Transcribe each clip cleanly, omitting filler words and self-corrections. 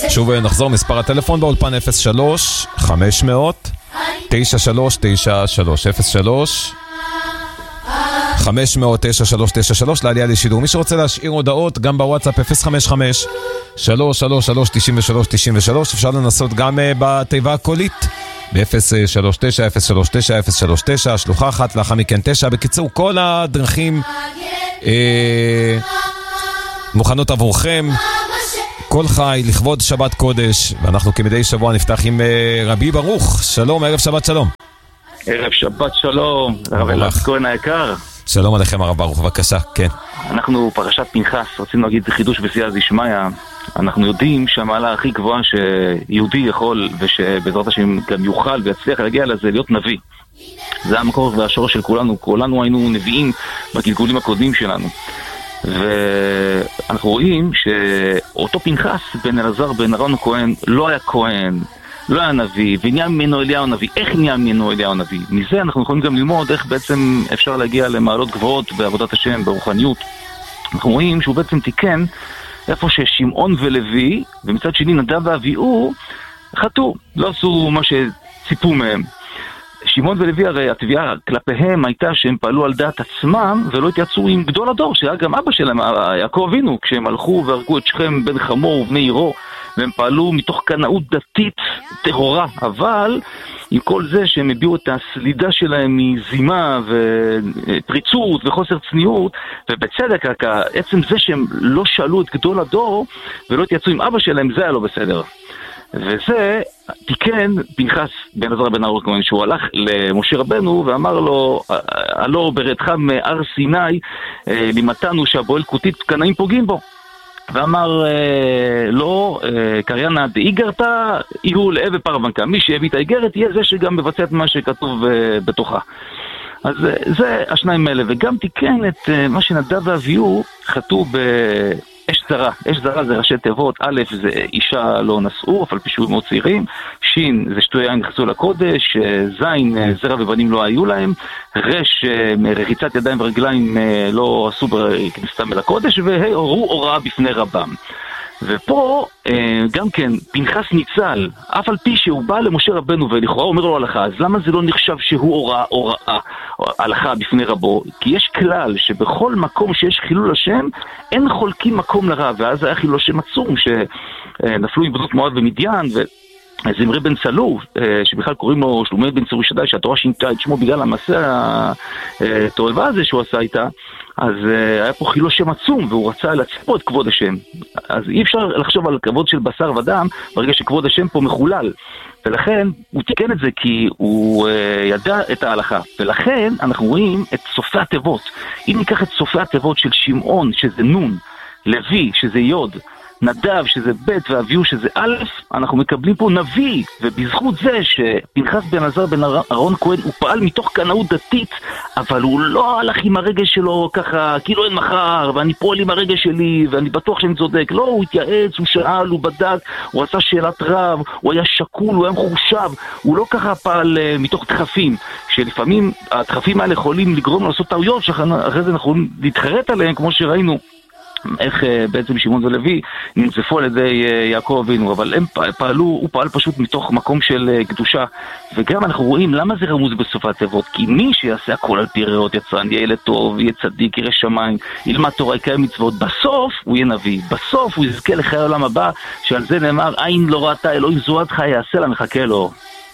שוב נחזור, מספר הטלפון באולפן 03 500 9393 03 500 9393 לעלייה לשידור. מי שרוצה להשאיר הודעות גם בוואטסאפ 055 333 93 93. אפשר לנסות גם בתיבה הקולית ב-039 039 039 שלוחה אחת לאחר מכן 9. בקיצור, כל הדרכים מוכנות עבורכם. כל חי לכבוד שבת קודש, ואנחנו כמדי שבוע נפתח עם רבי ברוך. שלום, ערב שבת שלום. ערב שבת שלום, הרב אלעד כהן היקר. שלום עליכם הרב ברוך, בבקשה, כן. אנחנו פרשת פנחס, רצינו להגיד חידוש בסייעתא דשמיא. אנחנו יודעים שהמעלה הכי גבוהה שיהודי יכול, ושבעזרת השם גם יוכל ויצליח להגיע לזה, להיות נביא. זה המקור והשורש של כולנו, כולנו היינו נביאים בגלגולים הקודמים שלנו. ואנחנו רואים שאותו פנחס בן אלעזר בן אהרון הכהן לא היה כהן, לא היה נביא, ונהיה ממנו אליהו נביא. איך נהיה ממנו אליהו נביא? מזה אנחנו יכולים גם ללמוד איך בעצם אפשר להגיע למעלות גבוהות בעבודת השם, ברוחניות. אנחנו רואים שהוא בעצם תיקן איפה ששמעון ולוי, ומצד שני נדב ואביהו, חטאו, לא עשו מה שציפו מהם. שמעון ולוי, הרי התביעה כלפיהם הייתה שהם פעלו על דעת עצמם ולא התייצרו עם גדול הדור, שהיה גם אבא שלהם, יעקב אבינו, כשהם הלכו והרגו את שכם בן חמור ובני עירו, והם פעלו מתוך קנאות דתית טהורה. אבל עם כל זה שהם הביאו את הסלידה שלהם מזימה ופריצות וחוסר צניעות, ובצדק רק עצם זה שהם לא שאלו את גדול הדור ולא התייצרו עם אבא שלהם, זה היה לא בסדר. וזה תיקן פנחס בן אלעזר בן אהרון הכהן, שהוא הלך למשה רבנו ואמר לו, הלא ברדך מהר סיני לימדתנו שהבועל כותית קנאים פוגעים בו. ואמר לא, קריינה דאיגרתא יהיו לאב פרבנקה, מי שהביא את האיגרת יהיה זה שגם מבצע את מה שכתוב בתוכה. אז זה השניים האלה. וגם תיקן את מה שנדב ואביהו חטאו אש זרה. אש זרה זה ראשי תיבות. א' זה אישה לא נשאו, אף על פי שהיו מאוד צעירים. שין זה שטוי יין נכנסו לקודש. זין זרע ובנים לא היו להם. רש רחיצת ידיים ורגליים לא עשו כנסתם אל הקודש. והורו הוראה בפני רבם. ופה גם כן פנחס ניצל, אף על פי שהוא בא למשה רבנו ולכאורה אומר לו הלכה, אז למה זה לא נחשב שהוא הוראה הלכה בפני רבו? כי יש כלל שבכל מקום שיש חילול השם אין חולקים מקום לרע, ואז היה חילול השם עצום שנפלו עם בנות מואב ומדיין, זמרי בן צלו, שבכלל קוראים לו שלומי בן צורישדאי, שהתורה שינתה את שמו בגלל המעשה התועבה הזה שהוא עשה איתה. אז היה פה חילול השם עצום, והוא רצה להצפות את כבוד השם. אז אי אפשר לחשוב על כבוד של בשר ודם ברגע שכבוד השם פה מחולל. ולכן הוא תיקן את זה כי הוא ידע את ההלכה. ולכן אנחנו רואים את סופי התיבות. אם ניקח את סופי התיבות של שמעון, שזה נון, לוי, שזה יוד, נדב שזה ב' ואביהו שזה א', אנחנו מקבלים פה נביא. ובזכות זה שפנחס בן אלעזר בן אהרון כהן הוא פעל מתוך קנאות דתית, אבל הוא לא הלך עם הרגש שלו ככה כאילו אין מחר ואני פועל עם הרגש שלי ואני בטוח שאני צודק. לא, הוא התייעץ, הוא שאל, הוא בדק, הוא עשה שאלת רב, הוא היה שקול, הוא היה מחושב. הוא לא ככה פעל מתוך דחפים, שלפעמים הדחפים האלה יכולים לגרום לעשות טעויות שאחרי זה אנחנו יכולים להתחרט עליהם, כמו שראינו איך בעצם שמעון ולוי ננזפו על ידי יעקב אבינו, אבל הם פעלו, הוא פעל פשוט מתוך מקום של קדושה. וגם אנחנו רואים למה זה רמוז בסוף התיבות, כי מי שיעשה הכל על פי ראות יצרן, יהיה ילד טוב, יהיה צדיק, ירא שמיים, ילמד תורה, יקיים מצוות, בסוף הוא יהיה נביא, בסוף הוא יזכה לחיי העולם הבא, שעל זה נאמר עין לא ראתה אלוהים זוהתך יעשה לה מחכה לו.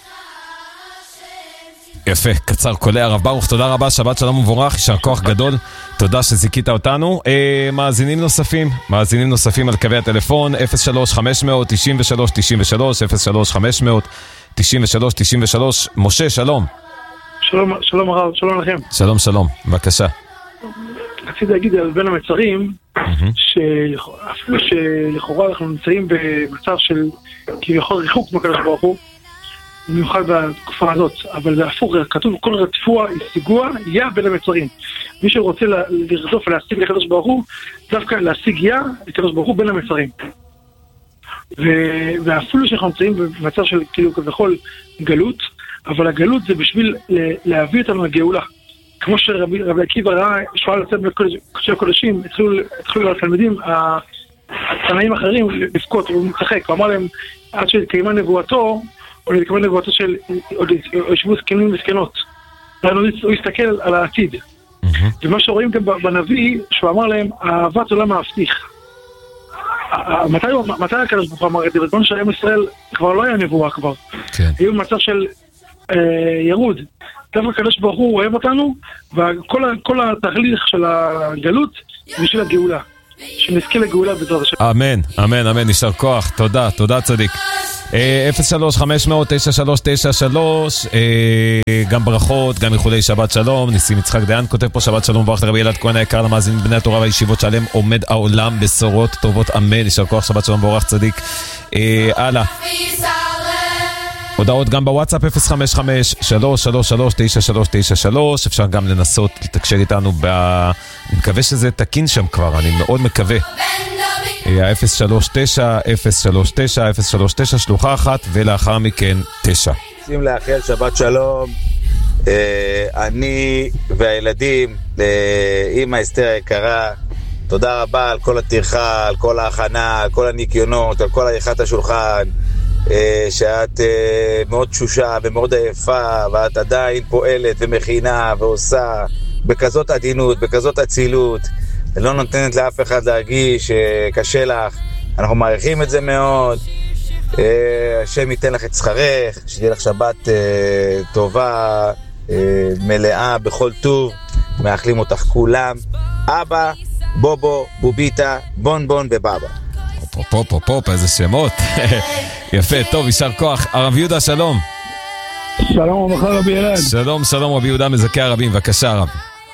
יפה, קצר קולע. הרב ברוך, תודה רבה, שבת שלום ומבורך, יישר כוח גדול, תודה שזיקית אותנו. מאזינים נוספים על קווי הטלפון 03-500-93-93 03-500-93-93. משה, שלום. שלום הרב, שלום לכם. שלום, בבקשה. רציתי להגיד על בין המצרים, שאפילו שלכאורה אנחנו נמצאים במצב של כביכול ריחוק מהקדוש ברוך הוא, במיוחד בתקופה הזאת, אבל זה הפוך, כתוב כל רדפוה ישיגוה יא בין המצרים. מי שרוצה לרדוף ולהשיג לקדוש ברוך הוא, דווקא להשיג יא לקדוש ברוך הוא בין המצרים. ואפילו שאנחנו נמצאים במצב של כאילו כביכול גלות, אבל הגלות זה בשביל להביא אותנו לגאולה. כמו שרבי עקיבא ראה שואל לצאת בקודשי הקודשים, התחילו לתלמידים תנאים אחרים לבכות, הוא מצחק, הוא אמר להם, עד שתקיימה נבואתו, או להתקיימה נבואתו של, או ישבו זקנים וזקנות. הוא הסתכל על העתיד. ומה שרואים גם בנביא, שהוא אמר להם, אהבת עולם מבטיח. מתי הקדוש ברוך הוא אמר את זה? בזמן שהיום ישראל כבר לא היה נבואה כבר. היו במצב של ירוד. דווקא הקדוש ברוך הוא אוהב אותנו, וכל התהליך של הגלות בשביל הגאולה. שנזכה לגאולה בעזרת השם. אמן, אמן, אמן, נשאר כוח. תודה, תודה צדיק. 03-500-9393, גם ברכות, גם איחולי שבת שלום. ניסים יצחק דיין כותב פה שבת שלום וברך לרבי ילד כהן היקר, למאזינים בני התורה והישיבות שעליהם עומד העולם, בשורות טובות, אמן. נשאר כוח, שבת שלום וברך צדיק. הלאה, הודעות גם בוואטסאפ 055-333-9393. אפשר גם לנסות לתקשר איתנו אני מקווה שזה תקין שם כבר, אני מאוד מקווה. 039-039-039 שלוחה אחת, ולאחר מכן 9. רוצים לאחל שבת שלום, אני והילדים, לאמא אסתר היקרה, תודה רבה על כל הטרחה, על כל ההכנה, על כל הניקיונות, על כל עריכת השולחן, שאת מאוד תשושה ומאוד עייפה, ואת עדיין פועלת ומכינה ועושה בכזאת עדינות, בכזאת אצילות, ולא נותנת לאף אחד להרגיש שקשה לך. אנחנו מעריכים את זה מאוד. השם ייתן לך את שכרך, שתהיה לך שבת טובה, מלאה בכל טוב, מאחלים אותך כולם. אבא, בובו, בוביטה, בונבון ובאבא. פופ, איזה שמות. יפה, טוב, יישר כוח. הרב יהודה, שלום. שלום וברכה רבי ילד. שלום רבי יהודה מזכה הרבים, בבקשה הרב.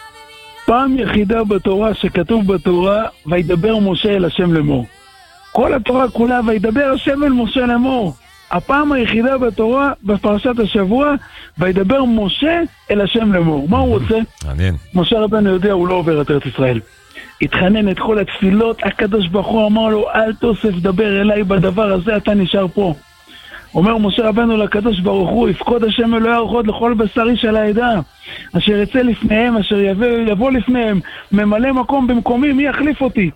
פעם יחידה בתורה שכתוב בתורה, וידבר משה אל השם לאמור. כל התורה כולה, וידבר השם אל משה לאמור. הפעם היחידה בתורה, בפרשת השבוע, וידבר משה אל השם לאמור. מה הוא רוצה? מעניין. משה רבנו יודע, הוא לא עובר את ארץ ישראל. התחנן את כל התפילות, הקדוש ברוך הוא אמר לו, אל תוסף דבר אליי בדבר הזה, אתה נשאר פה. אומר משה רבנו לקדוש ברוך הוא, יפקוד השם אלוהי הרוחות לכל בשרי של העדה, אשר יצא לפניהם, אשר יבוא לפניהם, ממלא מקום במקומי, מי יחליף אותי?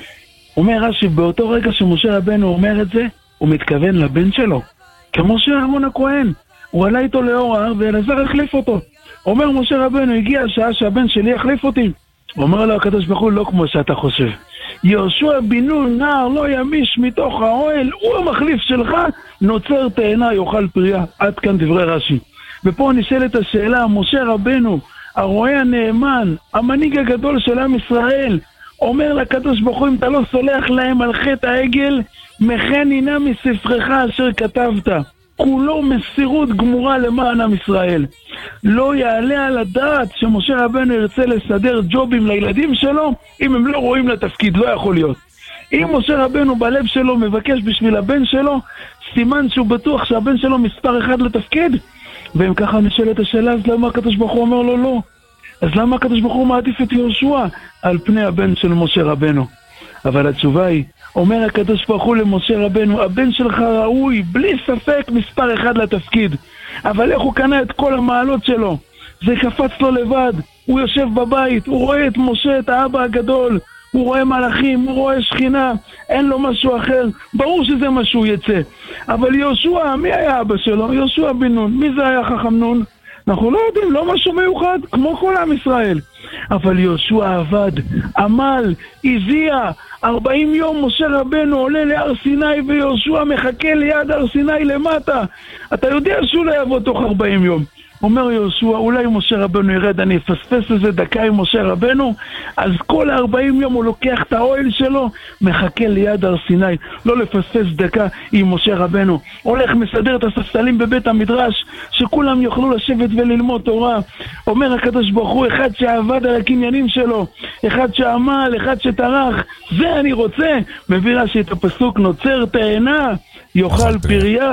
אומר רש"י, באותו רגע שמשה רבנו אומר את זה, הוא מתכוון לבן שלו, כמו שאהרון הכהן, הוא עלה איתו לאור ההר ואלעזר החליף אותו. אומר משה רבנו, הגיע השעה שהבן שלי יחליף אותי. אומר לו הקדוש ברוך הוא, לא כמו שאתה חושב. יהושע בן נון נער לא ימיש מתוך האוהל, הוא המחליף שלך, נוצר תאנה יאכל פריה. עד כאן דברי רש"י. ופה נשאלת השאלה, משה רבנו, הרועה הנאמן, המנהיג הגדול של עם ישראל, אומר לקדוש ברוך הוא, אם אתה לא סולח להם על חטא העגל, מכן הנה מספרך אשר כתבת. כולו מסירות גמורה למען עם ישראל. לא יעלה על הדעת שמשה רבנו ירצה לסדר ג'ובים לילדים שלו, אם הם לא רואים לתפקיד, לא יכול להיות. אם משה רבנו בלב שלו מבקש בשביל הבן שלו, סימן שהוא בטוח שהבן שלו מספר אחד לתפקיד, והם ככה נשאלת השאלה, אז למה הקדוש ברוך הוא אומר לו לא? אז למה הקדוש ברוך הוא מעדיף את יהושע על פני הבן של משה רבנו? אבל התשובה היא, אומר הקדוש ברוך הוא למשה רבנו, הבן שלך ראוי, בלי ספק מספר אחד לתפקיד. אבל איך הוא קנה את כל המעלות שלו? זה קפץ לו לבד, הוא יושב בבית, הוא רואה את משה, את האבא הגדול, הוא רואה מלאכים, הוא רואה שכינה, אין לו משהו אחר, ברור שזה מה שהוא יצא. אבל יהושע, מי היה אבא שלו? יהושע בן נון, מי זה היה חכם נון? אנחנו לא יודעים, לא משהו מיוחד, כמו כל עם ישראל. אבל יהושע עבד, עמל, הזיע, 40 יום משה רבנו עולה להר סיני ויהושע מחכה ליד הר סיני למטה. אתה יודע שהוא לא יבוא תוך 40 יום. אומר יהושע, אולי משה רבנו ירד, אני אפספס איזה דקה עם משה רבנו, אז כל 40 יום הוא לוקח את האוהל שלו, מחכה ליד הר סיני, לא לפספס דקה עם משה רבנו. הולך מסדר את הספסלים בבית המדרש, שכולם יוכלו לשבת וללמוד תורה. אומר הקדוש ברוך הוא, אחד שעבד על הקניינים שלו, אחד שעמל, אחד שטרח, זה אני רוצה. מביא רש"י את הפסוק, נוצר תאנה, יאכל פריה.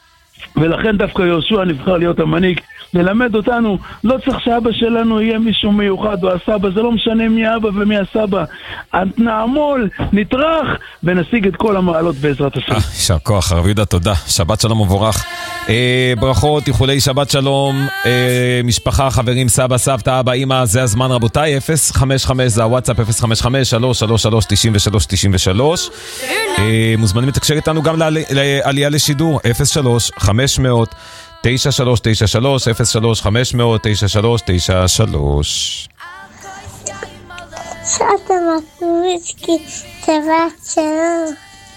ולכן דווקא יהושע נבחר להיות המנהיג, ללמד אותנו, לא צריך שאבא שלנו יהיה מישהו מיוחד או הסבא, זה לא משנה מי האבא ומי הסבא. נעמול, נטרח ונשיג את כל המעלות בעזרת השם. יישר כוח, הרב יהודה, תודה. שבת שלום ובורך. ברכות, איחולי שבת שלום, משפחה, חברים, סבא, סבתא, אבא, אמא, זה הזמן רבותיי, 055 זה הוואטסאפ, 055-333-93. מוזמנים לתקשר איתנו גם לעלייה לשידור, 03-500-9393, 03-500-9393. סבתא מקוביצקי, שבת שלום.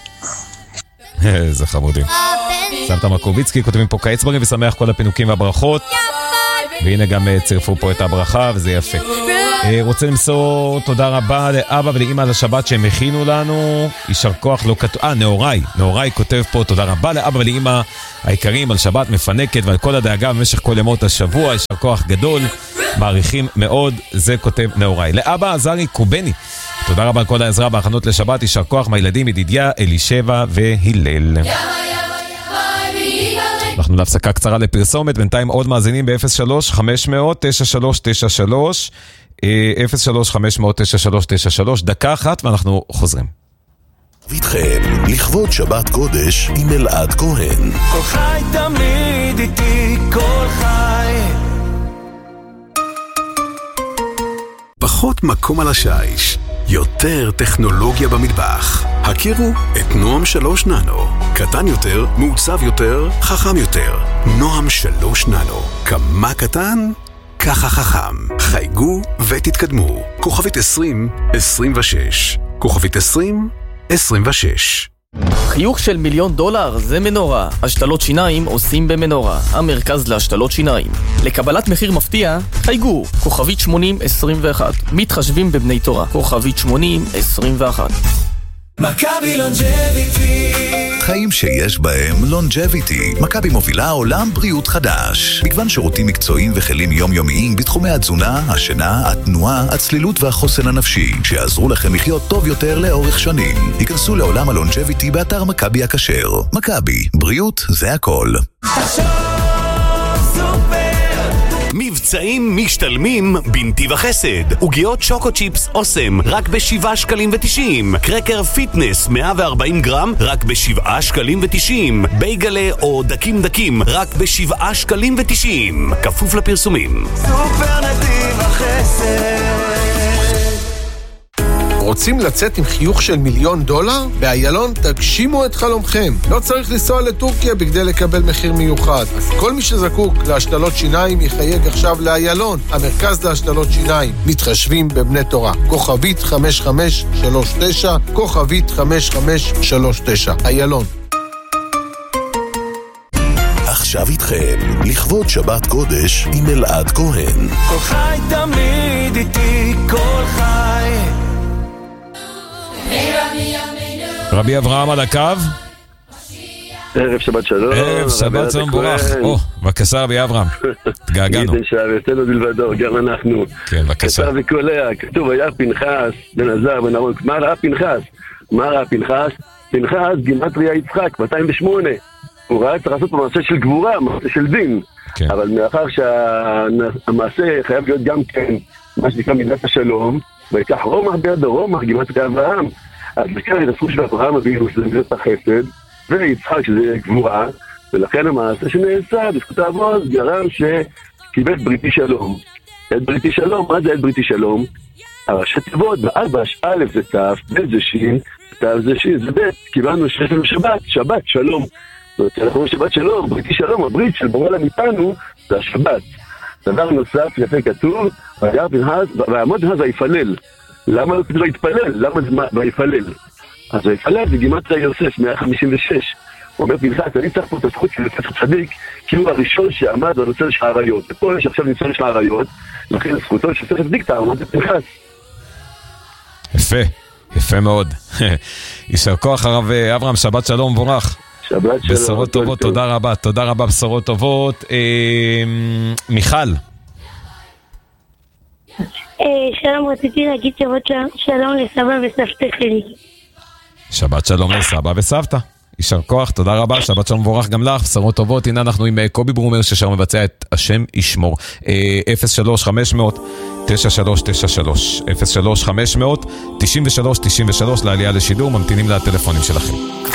איזה חמודים. סבתא מקוביצקי כותבים פה קייצברים ושמח כל הפינוקים והברכות, והנה גם צירפו פה את הברכה וזה יפה. רוצה למסור תודה רבה לאבא ולאמא על השבת שהם הכינו לנו, יישר כוח, לא כתוב, נאורי כותב פה תודה רבה לאבא ולאמא היקרים על שבת מפנקת ועל כל הדאגה במשך כל ימות השבוע, יישר כוח גדול, מעריכים מאוד, זה כותב נאורי. לאבא עזרי קובני, תודה רבה על כל העזרה בהכנות לשבת, יישר כוח מהילדים ידידיה, אלישבע והלל. אנחנו להפסקה קצרה לפרסומת, בינתיים עוד מאזינים ב-03-500-9393, 03-500-9393, דקה אחת ואנחנו חוזרים. ואיתכם, לכבוד שבת קודש עם אלעד כהן. כל חי תמיד איתי, כל חי. פחות מקום על השיש, יותר טכנולוגיה במטבח. הכירו את נועם 3 ננו. קטן יותר, מעוצב יותר, חכם יותר. נועם 3 ננו. כמה קטן? ככה חכם. חייגו ותתקדמו. כוכבית 2026. כוכבית 2026. חיוך של $1,000,000 זה מנורה. השתלות שיניים עושים במנורה, המרכז להשתלות שיניים. לקבלת מחיר מפתיע, חייגו, כוכבית 8021. מתחשבים בבני תורה, כוכבית 8021. מכבי לונג'ביטי, חיים שיש בהם לונג'ביטי. מכבי מובילה עולם בריאות חדש. מגוון שירותים מקצועיים וכלים יומיומיים בתחומי התזונה, השינה, התנועה, הצלילות והחוסן הנפשי, שיעזרו לכם לחיות טוב יותר לאורך שנים. היכנסו לעולם הלונג'ביטי באתר מכבי הכשר. מכבי, בריאות זה הכל. מבצעים משתלמים בנתיב החסד. עוגיות שוקו צ'יפס אוסם רק ב7.90. קרקר פיטנס 140 גרם רק ב7.90. בייגלה או דקים רק ב7.90. כפוף לפרסומים. סופר נתיב החסד. רוצים לצאת עם חיוך של $1,000,000? באיילון תגשימו את חלומכם. לא צריך לנסוע לטורקיה בכדי לקבל מחיר מיוחד. אז כל מי שזקוק להשתלות שיניים יחייג עכשיו לאיילון, המרכז להשתלות שיניים. מתחשבים בבני תורה. כוכבית 5539, כוכבית 5539. איילון. עכשיו איתכם, לכבוד שבת קודש עם אלעד כהן. כל חי תמיד איתי, כל חי. רבי אברהם על הקו. ערב שבת שלום. ערב שבת שלום בורך. בבקשה רבי אברהם, תגעגענו. ייתן שערתנו בלבדו, גם אנחנו. כן, בבקשה. כתב וקולע, כתוב היה פנחס בן עזר בן אהרון. מה ראה פנחס? פנחס גימטריה יצחק 208. הוא ראה צריך לעשות פה מעשה של גבורה, מעשה של דין. אבל מאחר שהמעשה חייב להיות גם כן מה שנקרא מידת השלום, ויקח רומח בידו, רומח גימטריה אברהם. אז לכן התעסקו של אברהם אבינו שזה מידת החסד, ויצחק שזה גבורה, ולכן המעשה שנעשה בזכות האבות גרם שקיבל בריתי שלום. את בריתי שלום, מה זה את בריתי שלום? הראשי תיבות, באלבש, א' זה ת', ב' זה שין, ת' זה שין, זה ב', קיבלנו שיש לנו שבת שלום. זאת אומרת, אנחנו אומרים שבת שלום, בריתי שלום, הברית של בורא לנו זה השבת. דבר נוסף, יפה כתוב, ויעמוד אז ויפלל. למה לא כתוב להתפלל? למה זה ויפלל? אז ויפלל זה גימטריה יוסף 156. הוא אומר פנחס, אני צריך פה את הזכות של יוסף הצדיק, כי הוא הראשון שעמד בנושא של העריות. ופה יש עכשיו ניסיון של העריות, לכן זכותו של יוסף הצדיק תעמוד לפנחס. יפה מאוד. יישר כוח הרב אברהם, שבת שלום מבורך. שבת שלום. בשורות טובות, תודה רבה, בשורות טובות. מיכל. שלום, רציתי להגיד שבת שלום לסבא וסבתא שלי. שבת שלום לסבא וסבתא. יישר כוח, תודה רבה, שבת שלום מבורך גם לך, בשורות טובות. הנה אנחנו עם קובי ברומר ששר מבצע את השם ישמור. 03-500-9393 03-500-9393 לעלייה לשידור, ממתינים לטלפונים שלכם.